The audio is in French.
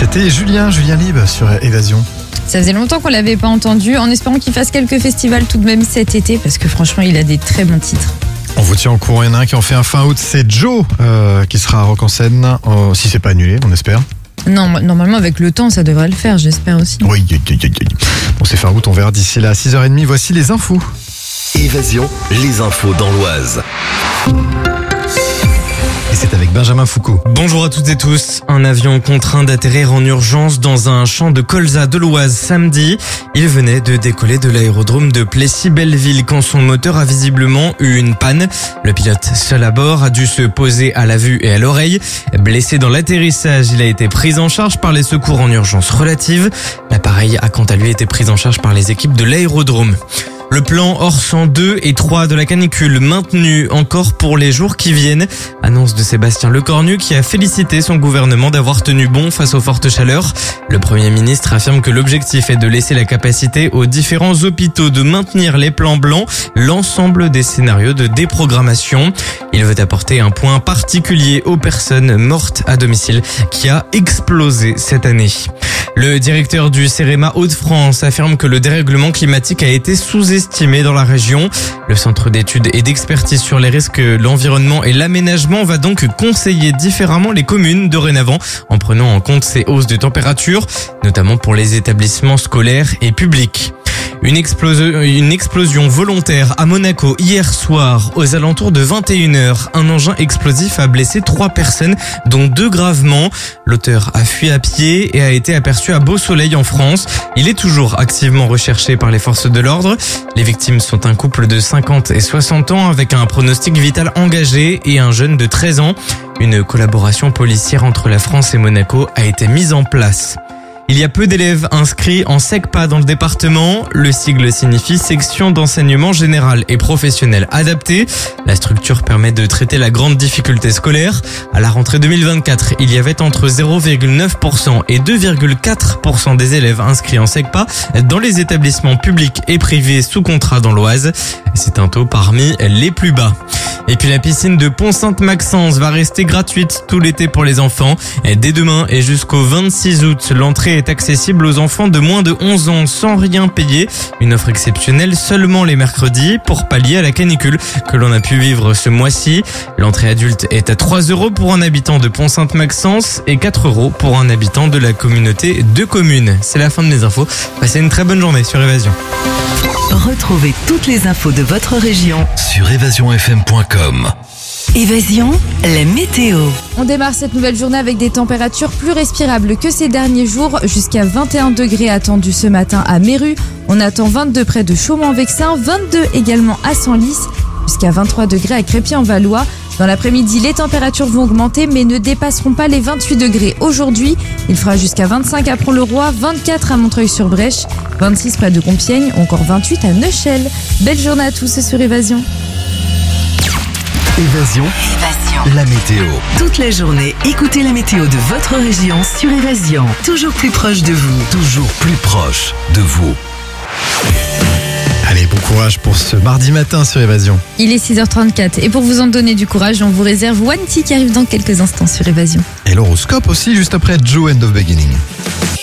C'était Julien Libre sur Évasion. Ça faisait longtemps qu'on l'avait pas entendu, en espérant qu'il fasse quelques festivals tout de même cet été, parce que franchement, il a des très bons titres. On vous tient au courant, il y en a un qui en fait un fin août, c'est Joe qui sera à Rock en Seine, si c'est pas annulé, on espère. Non, normalement avec le temps, ça devrait le faire, j'espère aussi. Oui. Bon, c'est fin août, on verra d'ici là à 6h30, voici les infos. Évasion, les infos dans l'Oise. Et c'est avec Benjamin Foucault. Bonjour à toutes et tous. Un avion contraint d'atterrir en urgence dans un champ de colza de l'Oise samedi. Il venait de décoller de l'aérodrome de Plessis-Belleville quand son moteur a visiblement eu une panne. Le pilote seul à bord a dû se poser à la vue et à l'oreille. Blessé dans l'atterrissage, il a été pris en charge par les secours en urgence relative. L'appareil a quant à lui été pris en charge par les équipes de l'aérodrome. Le plan hors 102 et 3 de la canicule maintenu encore pour les jours qui viennent. Annonce de Sébastien Lecornu qui a félicité son gouvernement d'avoir tenu bon face aux fortes chaleurs. Le Premier ministre affirme que l'objectif est de laisser la capacité aux différents hôpitaux de maintenir les plans blancs, l'ensemble des scénarios de déprogrammation. Il veut apporter un point particulier aux personnes mortes à domicile qui a explosé cette année. Le directeur du CEREMA Hauts-de-France affirme que le dérèglement climatique a été sous-estimé dans la région. Le centre d'études et d'expertise sur les risques, l'environnement et l'aménagement va donc conseiller différemment les communes dorénavant en prenant en compte ces hausses de température, notamment pour les établissements scolaires et publics. Une explosion volontaire à Monaco hier soir aux alentours de 21h. Un engin explosif a blessé 3 personnes, dont 2 gravement. L'auteur a fui à pied et a été aperçu à Beau-Soleil en France. Il est toujours activement recherché par les forces de l'ordre. Les victimes sont un couple de 50 et 60 ans avec un pronostic vital engagé et un jeune de 13 ans. Une collaboration policière entre la France et Monaco a été mise en place. Il y a peu d'élèves inscrits en SECPA dans le département. Le sigle signifie section d'enseignement général et professionnel adapté. La structure permet de traiter la grande difficulté scolaire. À la rentrée 2024, il y avait entre 0,9% et 2,4% des élèves inscrits en SECPA dans les établissements publics et privés sous contrat dans l'Oise. C'est un taux parmi les plus bas. Et puis la piscine de Pont-Sainte-Maxence va rester gratuite tout l'été pour les enfants. Dès demain et jusqu'au 26 août, l'entrée est accessible aux enfants de moins de 11 ans sans rien payer. Une offre exceptionnelle seulement les mercredis pour pallier à la canicule que l'on a pu vivre ce mois-ci. L'entrée adulte est à 3 € pour un habitant de Pont-Sainte-Maxence et 4 € pour un habitant de la communauté de communes. C'est la fin de mes infos. Passez une très bonne journée sur Évasion. Retrouvez toutes les infos de votre région Sur évasionfm.com. Évasion, la météo. On démarre cette nouvelle journée avec des températures plus respirables que ces derniers jours, jusqu'à 21 degrés attendus ce matin à Méru. On attend 22 près de Chaumont-en-Vexin, 22 également à Senlis, jusqu'à 23 degrés à Crépy-en-Valois. Dans l'après-midi, les températures vont augmenter mais ne dépasseront pas les 28 degrés aujourd'hui. Il fera jusqu'à 25 à Pont-le-Roi, 24 à Montreuil-sur-Brèche, 26 près de Compiègne, encore 28 à Neuchâtel. Belle journée à tous sur Évasion. Évasion, la météo. Toute la journée, écoutez la météo de votre région sur Évasion. Toujours plus proche de vous. Toujours plus proche de vous. Allez, bon courage pour ce mardi matin sur Évasion. Il est 6h34 et pour vous en donner du courage, on vous réserve One T qui arrive dans quelques instants sur Évasion. Et l'horoscope aussi juste après Joe End of Beginning.